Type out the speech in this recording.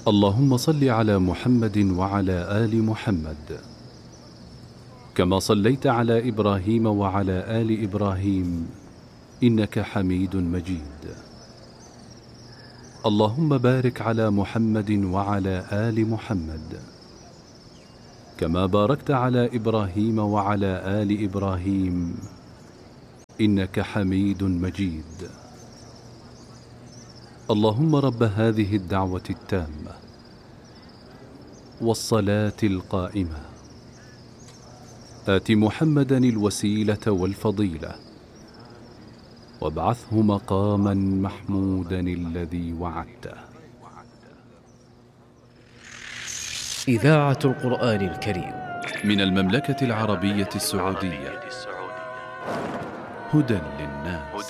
اللهم صل على محمد وعلى آل محمد كما صليت على إبراهيم وعلى آل إبراهيم إنك حميد مجيد. اللهم بارك على محمد وعلى آل محمد كما باركت على إبراهيم وعلى آل إبراهيم إنك حميد مجيد. اللهم رب هذه الدعوة التامة والصلاة القائمة آت محمدا الوسيلة والفضيلة وابعثه مقاما محمودا الذي وعدته. إذاعة القرآن الكريم من المملكة العربية السعودية، هدى